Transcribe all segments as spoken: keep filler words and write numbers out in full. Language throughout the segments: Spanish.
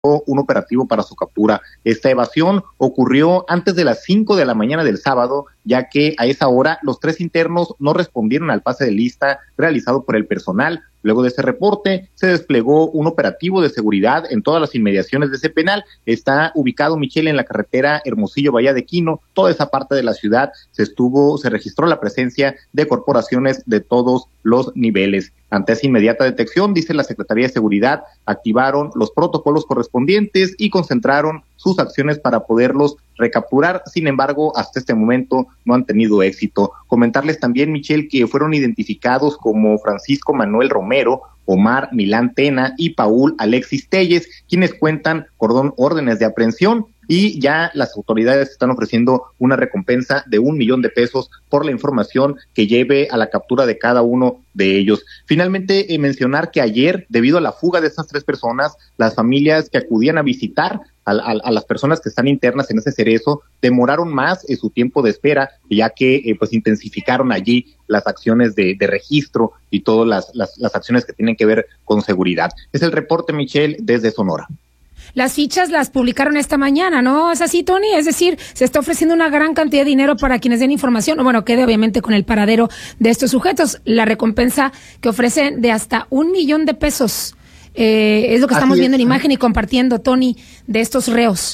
un operativo para su captura. Esta evasión ocurrió antes de las cinco de la mañana del sábado, ya que a esa hora los tres internos no respondieron al pase de lista realizado por el personal. Luego de ese reporte, se desplegó un operativo de seguridad en todas las inmediaciones de ese penal. Está ubicado, Michelle, en la carretera Hermosillo-Bahía de Quino. Toda esa parte de la ciudad se estuvo, se registró la presencia de corporaciones de todos los niveles. Ante esa inmediata detección, dice la Secretaría de Seguridad, activaron los protocolos correspondientes y concentraron sus acciones para poderlos recapturar. Sin embargo, hasta este momento no han tenido éxito. Comentarles también, Michelle, que fueron identificados como Francisco Manuel Romero, Omar Milán Tena y Paul Alexis Telles, quienes cuentan con órdenes de aprehensión, y ya las autoridades están ofreciendo una recompensa de un millón de pesos por la información que lleve a la captura de cada uno de ellos. Finalmente, eh, mencionar que ayer, debido a la fuga de estas tres personas, las familias que acudían a visitar a, a, a las personas que están internas en ese cerezo demoraron más en su tiempo de espera, ya que eh, pues intensificaron allí las acciones de, de registro y todas las, las, las acciones que tienen que ver con seguridad. Es el reporte, Michelle, desde Sonora. Las fichas las publicaron esta mañana, ¿no? ¿Es así, Tony? Es decir, se está ofreciendo una gran cantidad de dinero para quienes den información, o bueno, quede obviamente con el paradero de estos sujetos. La recompensa que ofrecen de hasta un millón de pesos. Eh, es lo que estamos viendo en imagen y compartiendo, Tony, de estos reos.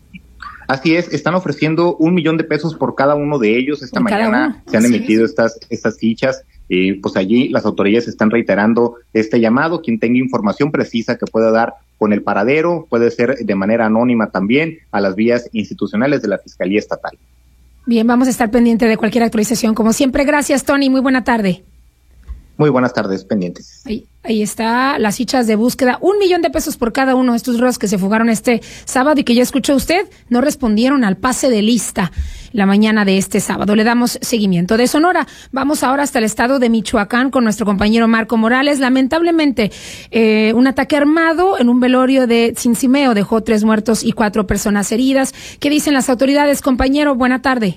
Así es, están ofreciendo un millón de pesos por cada uno de ellos. Esta mañana se han emitido estas, estas fichas. Eh, pues allí las autoridades están reiterando este llamado. Quien tenga información precisa que pueda dar con el paradero, puede ser de manera anónima también a las vías institucionales de la Fiscalía Estatal. Bien, vamos a estar pendiente de cualquier actualización. Como siempre, gracias, Tony. Muy buena tarde. Muy buenas tardes, pendientes. Ahí, ahí está las fichas de búsqueda, un millón de pesos por cada uno de estos reos que se fugaron este sábado y que ya escuchó usted, no respondieron al pase de lista la mañana de este sábado. Le damos seguimiento. De Sonora, vamos ahora hasta el estado de Michoacán con nuestro compañero Marco Morales. Lamentablemente, eh, un ataque armado en un velorio de Cincimeo dejó tres muertos y cuatro personas heridas. ¿Qué dicen las autoridades, compañero? Buena tarde.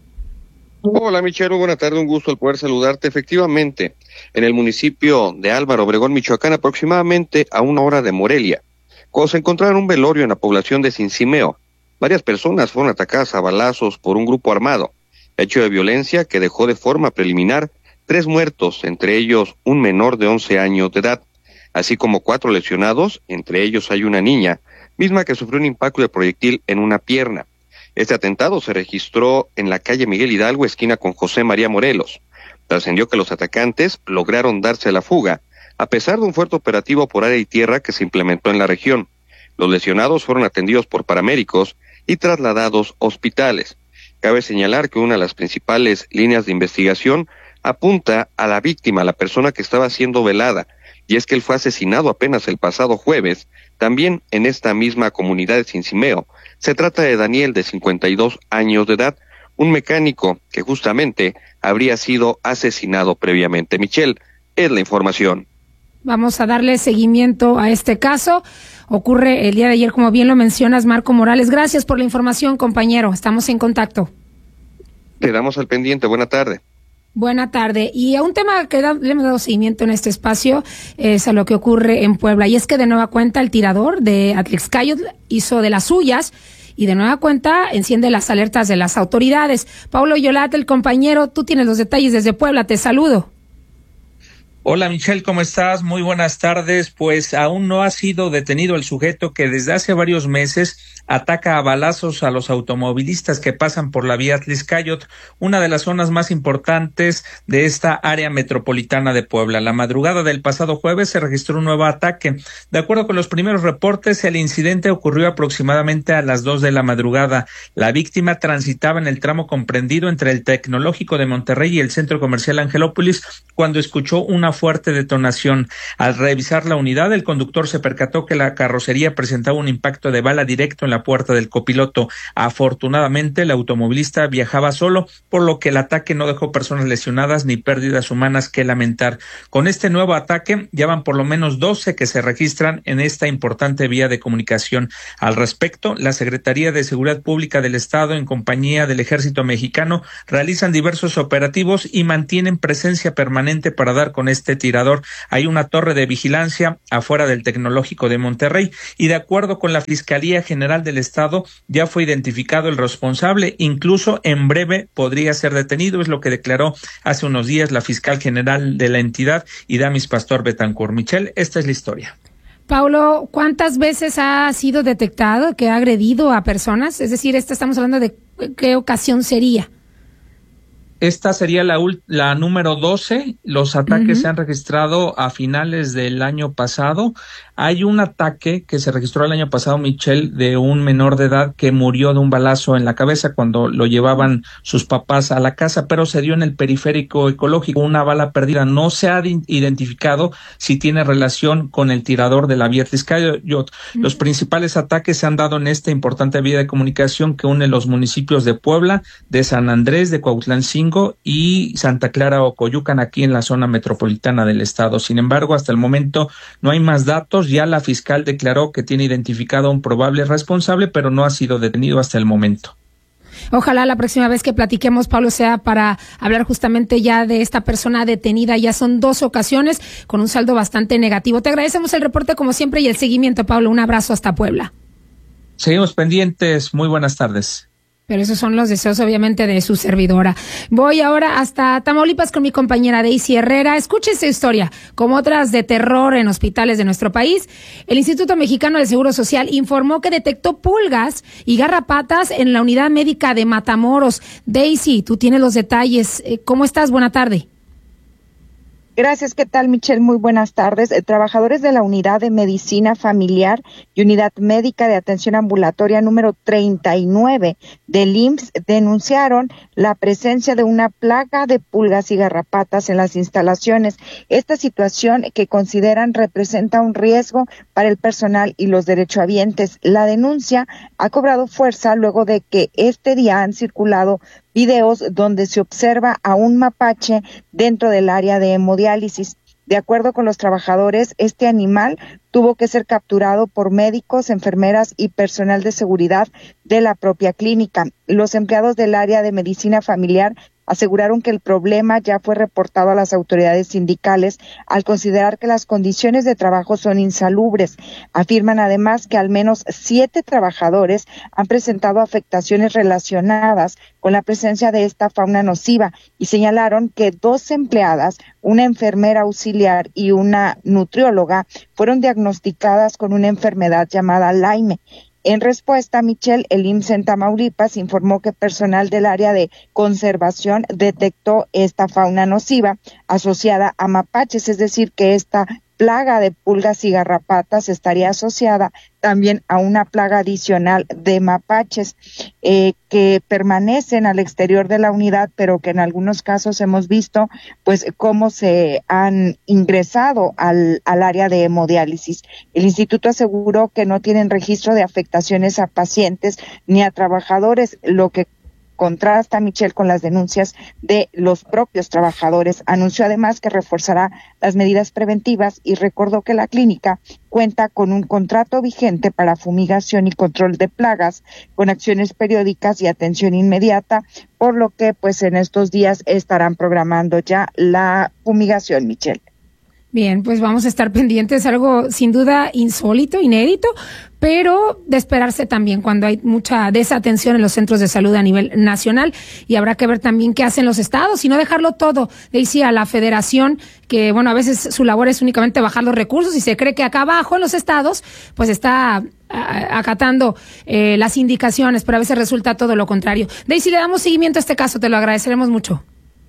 Hola, Michelle, buena tarde, un gusto el poder saludarte. Efectivamente, en el municipio de Álvaro Obregón, Michoacán, aproximadamente a una hora de Morelia, cuando se encontraron un velorio en la población de Cincimeo, varias personas fueron atacadas a balazos por un grupo armado, hecho de violencia que dejó de forma preliminar tres muertos, entre ellos un menor de once años de edad, así como cuatro lesionados, entre ellos hay una niña, misma que sufrió un impacto de proyectil en una pierna. Este atentado se registró en la calle Miguel Hidalgo, esquina con José María Morelos. Trascendió que los atacantes lograron darse la fuga, a pesar de un fuerte operativo por aire y tierra que se implementó en la región. Los lesionados fueron atendidos por paramédicos y trasladados a hospitales. Cabe señalar que una de las principales líneas de investigación apunta a la víctima, la persona que estaba siendo velada, y es que él fue asesinado apenas el pasado jueves, también en esta misma comunidad de Cincimeo. Se trata de Daniel, de cincuenta y dos años de edad, un mecánico que justamente habría sido asesinado previamente. Michelle, es la información. Vamos a darle seguimiento a este caso. Ocurre el día de ayer, como bien lo mencionas, Marco Morales. Gracias por la información, compañero. Estamos en contacto. Quedamos al pendiente. Buena tarde. Buena tarde. Y a un tema que da, le hemos dado seguimiento en este espacio es a lo que ocurre en Puebla. Y es que de nueva cuenta el tirador de Atlixcáyotl hizo de las suyas y de nueva cuenta enciende las alertas de las autoridades. Paulo Yolata, el compañero, tú tienes los detalles desde Puebla. Te saludo. Hola Michelle, ¿cómo estás? Muy buenas tardes. Pues aún no ha sido detenido el sujeto que desde hace varios meses ataca a balazos a los automovilistas que pasan por la vía Atlixcáyotl, una de las zonas más importantes de esta área metropolitana de Puebla. La madrugada del pasado jueves se registró un nuevo ataque. De acuerdo con los primeros reportes, el incidente ocurrió aproximadamente a las dos de la madrugada. La víctima transitaba en el tramo comprendido entre el Tecnológico de Monterrey y el Centro Comercial Angelópolis cuando escuchó una fuerte detonación. Al revisar la unidad, el conductor se percató que la carrocería presentaba un impacto de bala directo en la puerta del copiloto. Afortunadamente, el automovilista viajaba solo, por lo que el ataque no dejó personas lesionadas ni pérdidas humanas que lamentar. Con este nuevo ataque, ya van por lo menos doce que se registran en esta importante vía de comunicación. Al respecto, la Secretaría de Seguridad Pública del Estado, en compañía del Ejército Mexicano, realizan diversos operativos y mantienen presencia permanente para dar con este este tirador. Hay una torre de vigilancia afuera del Tecnológico de Monterrey y de acuerdo con la Fiscalía General del Estado ya fue identificado el responsable, incluso en breve podría ser detenido, es lo que declaró hace unos días la fiscal general de la entidad, Idamis Pastor Betancourt. Michelle, esta es la historia. Paulo, ¿cuántas veces ha sido detectado que ha agredido a personas? Es decir, esta estamos hablando de qué ocasión sería. Esta sería la, la número doce. Los ataques uh-huh. se han registrado a finales del año pasado. Hay un ataque que se registró el año pasado, Michelle, de un menor de edad que murió de un balazo en la cabeza cuando lo llevaban sus papás a la casa, pero se dio en el periférico ecológico, una bala perdida. No se ha identificado si tiene relación con el tirador de la vía Tizcayot. Uh-huh. Los principales ataques se han dado en esta importante vía de comunicación que une los municipios de Puebla, de San Andrés, de Cuautlancingo y Santa Clara o Coyucan, aquí en la zona metropolitana del estado. Sin embargo, hasta el momento no hay más datos. Ya la fiscal declaró que tiene identificado a un probable responsable, pero no ha sido detenido hasta el momento. Ojalá la próxima vez que platiquemos, Pablo, sea para hablar justamente ya de esta persona detenida. Ya son dos ocasiones con un saldo bastante negativo. Te agradecemos el reporte como siempre y el seguimiento, Pablo. Un abrazo hasta Puebla. Seguimos pendientes. Muy buenas tardes. Pero esos son los deseos, obviamente, de su servidora. Voy ahora hasta Tamaulipas con mi compañera Daisy Herrera. Escuche esta historia. Como otras de terror en hospitales de nuestro país, el Instituto Mexicano del Seguro Social informó que detectó pulgas y garrapatas en la unidad médica de Matamoros. Daisy, tú tienes los detalles. ¿Cómo estás? Buena tarde. Gracias, ¿qué tal, Michelle? Muy buenas tardes. Eh, trabajadores de la Unidad de Medicina Familiar y Unidad Médica de Atención Ambulatoria número treinta y nueve del I M S S denunciaron la presencia de una plaga de pulgas y garrapatas en las instalaciones. Esta situación que consideran representa un riesgo para el personal y los derechohabientes. La denuncia ha cobrado fuerza luego de que este día han circulado videos donde se observa a un mapache dentro del área de hemodiálisis. De acuerdo con los trabajadores, este animal tuvo que ser capturado por médicos, enfermeras y personal de seguridad de la propia clínica. Los empleados del área de medicina familiar aseguraron que el problema ya fue reportado a las autoridades sindicales al considerar que las condiciones de trabajo son insalubres. Afirman además que al menos siete trabajadores han presentado afectaciones relacionadas con la presencia de esta fauna nociva y señalaron que dos empleadas, una enfermera auxiliar y una nutrióloga, fueron diagnosticadas con una enfermedad llamada Lyme. En respuesta, Michelle, el I M S S en Tamaulipas informó que personal del área de conservación detectó esta fauna nociva asociada a mapaches, es decir, que esta plaga de pulgas y garrapatas estaría asociada también a una plaga adicional de mapaches eh, que permanecen al exterior de la unidad, pero que en algunos casos hemos visto pues cómo se han ingresado al, al área de hemodiálisis. El instituto aseguró que no tienen registro de afectaciones a pacientes ni a trabajadores, lo que contrasta, Michelle, con las denuncias de los propios trabajadores. Anunció además que reforzará las medidas preventivas y recordó que la clínica cuenta con un contrato vigente para fumigación y control de plagas, con acciones periódicas y atención inmediata, por lo que pues en estos días estarán programando ya la fumigación, Michelle. Bien, pues vamos a estar pendientes, algo sin duda insólito, inédito, pero de esperarse también cuando hay mucha desatención en los centros de salud a nivel nacional, y habrá que ver también qué hacen los estados y no dejarlo todo, decía la federación, que bueno, a veces su labor es únicamente bajar los recursos y se cree que acá abajo en los estados pues está a, acatando eh, las indicaciones, pero a veces resulta todo lo contrario. Daisy, le damos seguimiento a este caso, te lo agradeceremos mucho.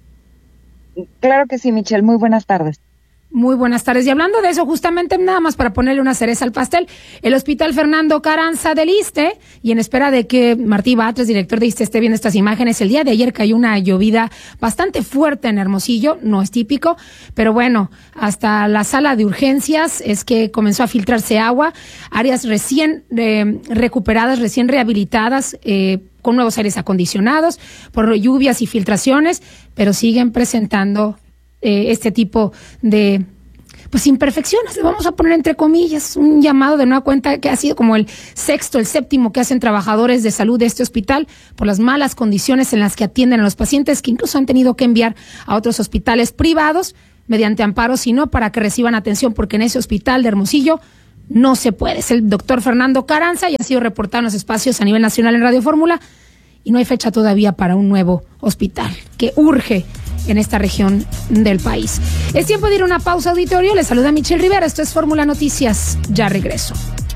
Claro que sí, Michelle, muy buenas tardes. Muy buenas tardes. Y hablando de eso, justamente nada más para ponerle una cereza al pastel, el Hospital Fernando Carranza del ISSSTE, y en espera de que Martí Batres, director de ISSSTE, esté viendo estas imágenes, el día de ayer cayó una llovida bastante fuerte en Hermosillo, no es típico, pero bueno, hasta la sala de urgencias es que comenzó a filtrarse agua, áreas recién eh, recuperadas, recién rehabilitadas, eh, con nuevos aires acondicionados, por lluvias y filtraciones, pero siguen presentando Eh, este tipo de pues imperfecciones, le vamos a poner entre comillas, un llamado de nueva cuenta que ha sido como el sexto, el séptimo que hacen trabajadores de salud de este hospital por las malas condiciones en las que atienden a los pacientes, que incluso han tenido que enviar a otros hospitales privados mediante amparo, sino para que reciban atención, porque en ese hospital de Hermosillo no se puede. Es el doctor Fernando Carranza y ha sido reportado en los espacios a nivel nacional en Radio Fórmula, y no hay fecha todavía para un nuevo hospital que urge en esta región del país. Es tiempo de ir a una pausa, auditorio. Les saluda Michelle Rivera. Esto es Fórmula Noticias. Ya regreso.